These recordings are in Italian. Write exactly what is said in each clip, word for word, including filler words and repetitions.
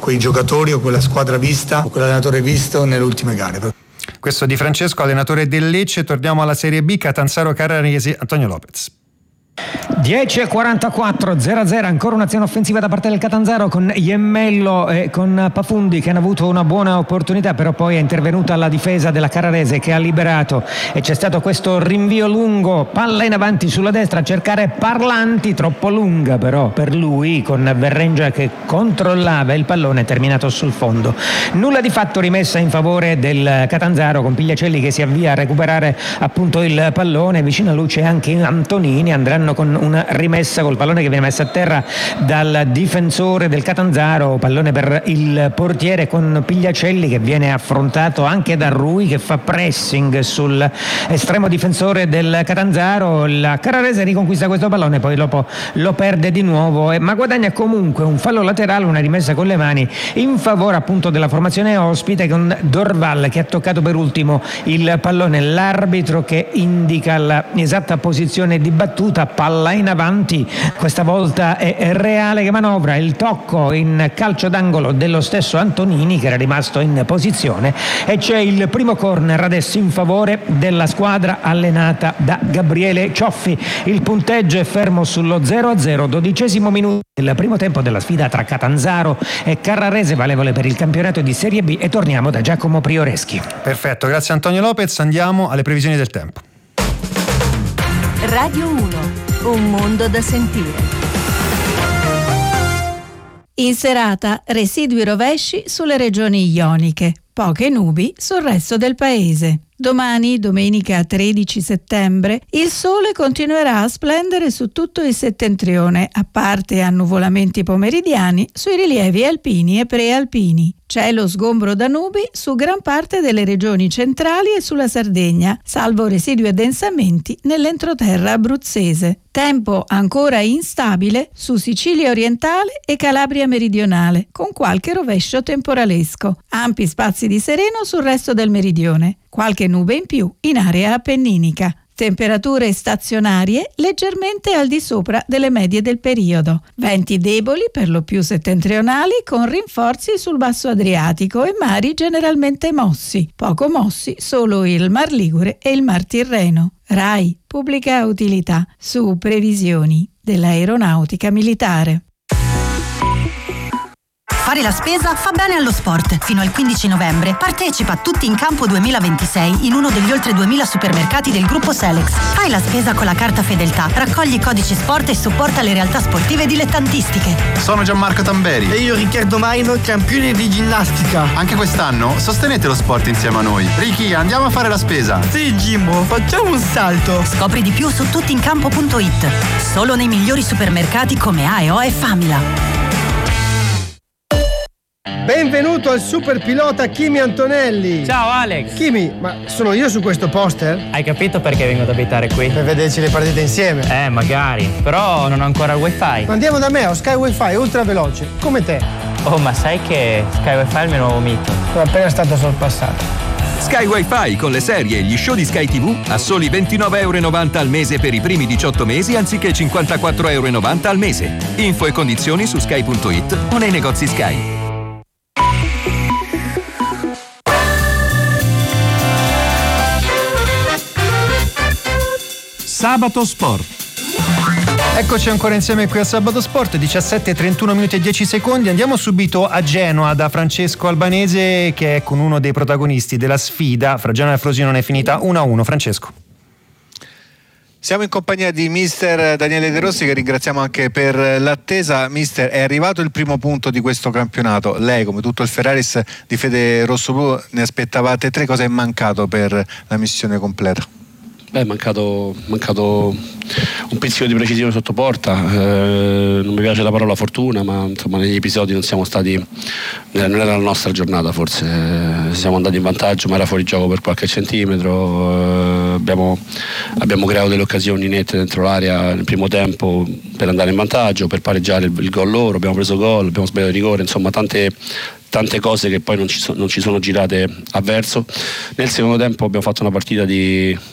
quei giocatori o quella squadra vista o quell'allenatore visto nelle ultime gare. Questo di Francesco, allenatore del Lecce. Torniamo alla Serie B, Catanzaro Carraresi, Antonio Lopez. dieci e quarantaquattro, zero a zero, ancora un'azione offensiva da parte del Catanzaro con Iemmello e con Pafundi che hanno avuto una buona opportunità, però poi è intervenuta la difesa della Carrarese che ha liberato e c'è stato questo rinvio lungo, palla in avanti sulla destra a cercare Parlanti, troppo lunga però per lui, con Verrengia che controllava il pallone terminato sul fondo. Nulla di fatto, rimessa in favore del Catanzaro con Pigliacelli che si avvia a recuperare appunto il pallone, vicino a lui c'è anche Antonini, andranno con una rimessa col pallone che viene messo a terra dal difensore del Catanzaro, pallone per il portiere con Pigliacelli che viene affrontato anche da Rui che fa pressing sul estremo difensore del Catanzaro. La Carrarese riconquista questo pallone, poi dopo lo perde di nuovo, ma guadagna comunque un fallo laterale, una rimessa con le mani in favore appunto della formazione ospite con Dorval che ha toccato per ultimo il pallone. L'arbitro che indica l'esatta posizione di battuta, palla in avanti, questa volta è Reale che manovra, il tocco in calcio d'angolo dello stesso Antonini che era rimasto in posizione e c'è il primo corner adesso in favore della squadra allenata da Gabriele Cioffi. Il punteggio è fermo sullo zero a zero, dodicesimo minuto del primo tempo della sfida tra Catanzaro e Carrarese, valevole per il campionato di Serie B, e torniamo da Giacomo Prioreschi. Perfetto, grazie Antonio Lopez. Andiamo alle previsioni del tempo. Radio uno, un mondo da sentire. In serata, residui rovesci sulle regioni ioniche, poche nubi sul resto del paese. Domani, domenica tredici settembre, il sole continuerà a splendere su tutto il settentrione, a parte annuvolamenti pomeridiani sui rilievi alpini e prealpini. Cielo sgombro da nubi su gran parte delle regioni centrali e sulla Sardegna, salvo residui addensamenti nell'entroterra abruzzese. Tempo ancora instabile su Sicilia orientale e Calabria meridionale, con qualche rovescio temporalesco. Ampi spazi di sereno sul resto del meridione. Qualche nube in più in area appenninica. Temperature stazionarie leggermente al di sopra delle medie del periodo. Venti deboli per lo più settentrionali con rinforzi sul basso Adriatico e mari generalmente mossi. Poco mossi solo il Mar Ligure e il Mar Tirreno. RAI, pubblica utilità, su previsioni dell'aeronautica militare. Fare la spesa fa bene allo sport. Fino al quindici novembre partecipa a Tutti in Campo duemilaventisei in uno degli oltre duemila supermercati del gruppo Selex. Fai la spesa con la carta Fedeltà, raccogli codici sport e supporta le realtà sportive dilettantistiche. Sono Gianmarco Tamberi. E io Riccardo Maino, campione di ginnastica. Anche quest'anno sostenete lo sport insieme a noi. Ricky, andiamo a fare la spesa. Sì, Jimbo, facciamo un salto. Scopri di più su tuttincampo punto it. Solo nei migliori supermercati come A e O e Famila. Benvenuto al super pilota Kimi Antonelli. Ciao Alex. Kimi, ma sono io su questo poster? Hai capito perché vengo ad abitare qui? Per vederci le partite insieme. Eh, magari, però non ho ancora il wifi. Ma andiamo da me, ho Sky Wi-Fi ultra veloce, come te. Oh, ma sai che Sky Wi-Fi è il mio nuovo mito? Sono appena stato sorpassato. Sky Wi-Fi con le serie e gli show di Sky tivù a soli ventinove virgola novanta euro al mese per i primi diciotto mesi anziché cinquantaquattro virgola novanta euro al mese. Info e condizioni su sky punto it o nei negozi Sky. Sabato Sport. Eccoci ancora insieme qui a Sabato Sport, diciassette e trentuno minuti e dieci secondi. Andiamo subito a Genoa da Francesco Albanese che è con uno dei protagonisti della sfida fra Genoa e Frosinone, è finita uno a uno. Francesco. Siamo in compagnia di mister Daniele De Rossi, che ringraziamo anche per l'attesa. Mister, è arrivato il primo punto di questo campionato. Lei, come tutto il Ferraris di Fede Rossoblu, ne aspettavate tre. Cosa è mancato per la missione completa? Beh, è mancato, mancato un pizzico di precisione sotto porta, eh, non mi piace la parola fortuna, ma insomma negli episodi non siamo stati, eh, non era la nostra giornata forse, eh, siamo andati in vantaggio ma era fuori gioco per qualche centimetro, eh, abbiamo, abbiamo creato delle occasioni nette dentro l'area nel primo tempo per andare in vantaggio, per pareggiare il, il gol loro, abbiamo preso gol, abbiamo sbagliato il rigore, insomma tante tante cose che poi non ci, so, non ci sono girate a verso. Nel secondo tempo abbiamo fatto una partita di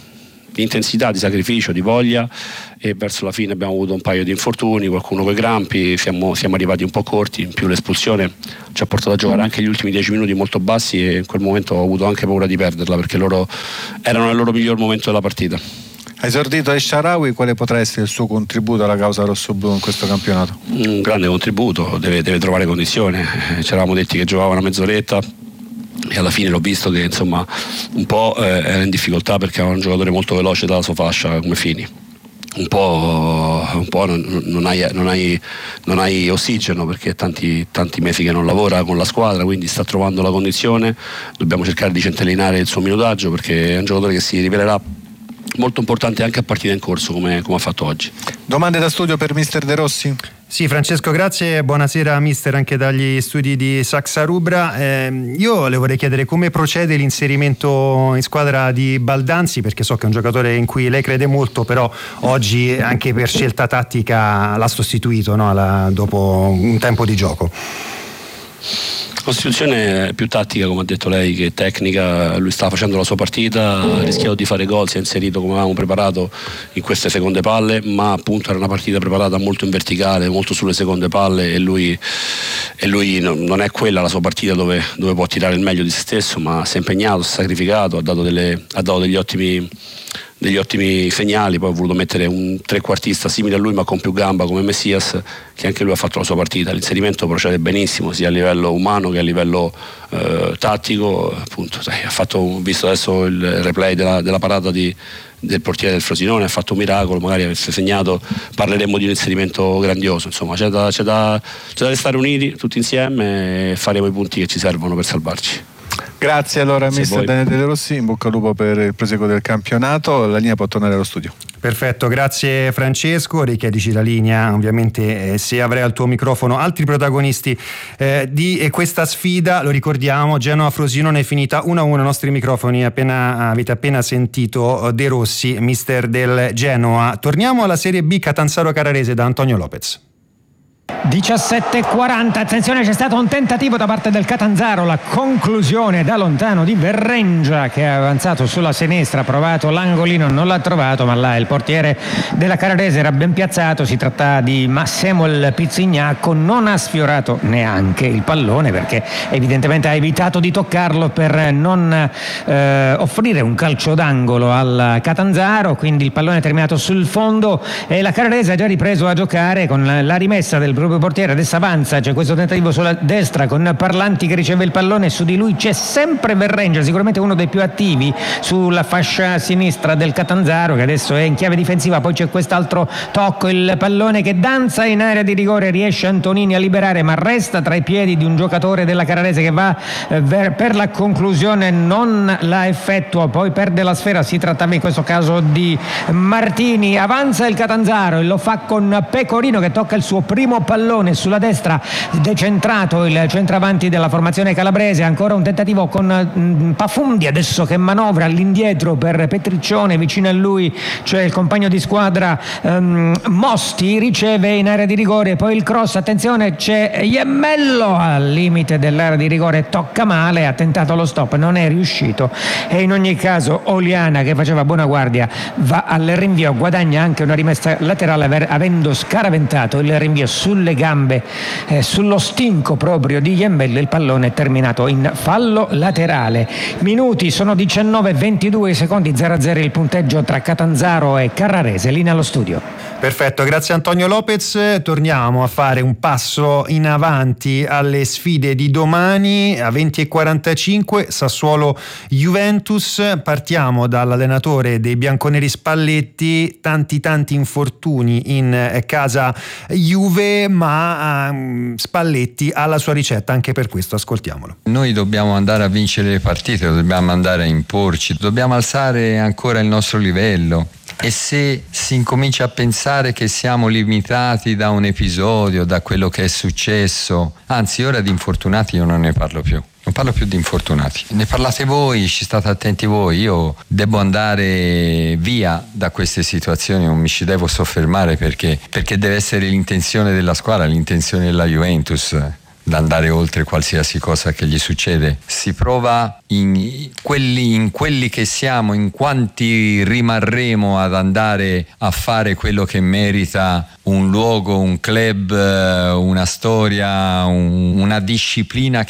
di intensità, di sacrificio, di voglia, e verso la fine abbiamo avuto un paio di infortuni, qualcuno coi crampi, siamo, siamo arrivati un po' corti, in più l'espulsione ci ha portato a giocare anche gli ultimi dieci minuti molto bassi, e in quel momento ho avuto anche paura di perderla, perché loro erano nel loro miglior momento della partita. Ha esordito El Shaarawy, quale potrà essere il suo contributo alla causa rossoblu in questo campionato? Un grande contributo, deve, deve trovare condizione, ci eravamo detti che giocava una mezz'oretta e alla fine l'ho visto che insomma un po' eh, era in difficoltà, perché era un giocatore molto veloce dalla sua fascia come Fini. Un po', un po' non, non, hai, non, hai, non hai ossigeno, perché tanti, tanti mesi che non lavora con la squadra, quindi sta trovando la condizione. Dobbiamo cercare di centellinare il suo minutaggio, perché è un giocatore che si rivelerà molto importante anche a partita in corso, come, come ha fatto oggi. Domande da studio per mister De Rossi? Sì, Francesco, grazie, buonasera mister anche dagli studi di Saxa Rubra. Eh, io le vorrei chiedere come procede l'inserimento in squadra di Baldanzi, perché so che è un giocatore in cui lei crede molto, però oggi anche per scelta tattica l'ha sostituito, no? La, dopo un tempo di gioco. Costituzione è più tattica, come ha detto lei, che tecnica. Lui stava facendo la sua partita, ha rischiato di fare gol, si è inserito come avevamo preparato in queste seconde palle, ma appunto era una partita preparata molto in verticale, molto sulle seconde palle, e lui, e lui non è quella la sua partita dove, dove può tirare il meglio di se stesso, ma si è impegnato, si è sacrificato, ha dato, delle, ha dato degli ottimi degli ottimi segnali. Poi ho voluto mettere un trequartista simile a lui ma con più gamba come Messias, che anche lui ha fatto la sua partita. L'inserimento procede benissimo sia a livello umano che a livello eh, tattico, appunto, sai, ha fatto, ho visto adesso il replay della, della parata di, del portiere del Frosinone, ha fatto un miracolo. Magari avesse segnato parleremmo di un inserimento grandioso. Insomma, c'è da, c'è da, c'è da restare uniti tutti insieme e faremo i punti che ci servono per salvarci. Grazie allora mister Daniele De Rossi, in bocca al lupo per il proseguo del campionato. La linea può tornare allo studio. Perfetto, grazie Francesco, richiedici la linea ovviamente eh, se avrai al tuo microfono altri protagonisti eh, di eh, questa sfida. Lo ricordiamo, Genoa-Frosinone è finita uno a uno, ai nostri microfoni appena, avete appena sentito De Rossi, mister del Genoa. Torniamo alla Serie B, Catanzaro-Carrarese da Antonio Lopez. diciassette e quaranta, attenzione, c'è stato un tentativo da parte del Catanzaro, la conclusione da lontano di Verrengia che ha avanzato sulla sinistra, ha provato l'angolino, non l'ha trovato, ma là il portiere della Carrarese era ben piazzato. Si tratta di Massemuel Pizzignacco, non ha sfiorato neanche il pallone perché evidentemente ha evitato di toccarlo per non eh, offrire un calcio d'angolo al Catanzaro, quindi il pallone è terminato sul fondo e la Carrarese ha già ripreso a giocare con la rimessa del proprio portiere. Adesso avanza, c'è questo tentativo sulla destra con Parlanti che riceve il pallone, su di lui c'è sempre Verrengia, sicuramente uno dei più attivi sulla fascia sinistra del Catanzaro, che adesso è in chiave difensiva. Poi c'è quest'altro tocco, il pallone che danza in area di rigore, riesce Antonini a liberare ma resta tra i piedi di un giocatore della Carrarese che va eh, per la conclusione, non la effettua, poi perde la sfera. Si trattava in questo caso di Martini. Avanza il Catanzaro e lo fa con Pecorino che tocca il suo primo pallone sulla destra, decentrato il centravanti della formazione calabrese. Ancora un tentativo con mh, Pafundi adesso che manovra all'indietro per Petriccione, vicino a lui c'è il compagno di squadra um, Mosti, riceve in area di rigore, poi il cross, attenzione c'è Iemmello al limite dell'area di rigore, tocca male, ha tentato lo stop, non è riuscito e in ogni caso Oliana, che faceva buona guardia, va al rinvio, guadagna anche una rimessa laterale aver, avendo scaraventato il rinvio sulle gambe, eh, sullo stinco proprio di Iembello. Il pallone è terminato in fallo laterale. Minuti sono diciannove e ventidue secondi, zero a zero il punteggio tra Catanzaro e Carrarese. Linea allo studio. Perfetto, grazie Antonio Lopez. Torniamo a fare un passo in avanti alle sfide di domani a venti e quarantacinque, Sassuolo Juventus. Partiamo dall'allenatore dei bianconeri Spalletti, tanti tanti infortuni in casa Juve, ma um, Spalletti ha la sua ricetta anche per questo, ascoltiamolo. Noi dobbiamo andare a vincere le partite, dobbiamo andare a imporci, dobbiamo alzare ancora il nostro livello. E se si incomincia a pensare che siamo limitati da un episodio, da quello che è successo, anzi ora di infortunati io non ne parlo più. Non parlo più di infortunati, ne parlate voi, ci state attenti voi. Io devo andare via da queste situazioni, non mi ci devo soffermare perché, perché deve essere l'intenzione della squadra, l'intenzione della Juventus ad andare oltre qualsiasi cosa che gli succede. Si prova in quelli, in quelli che siamo, in quanti rimarremo ad andare a fare quello che merita un luogo, un club, una storia, un, una disciplina che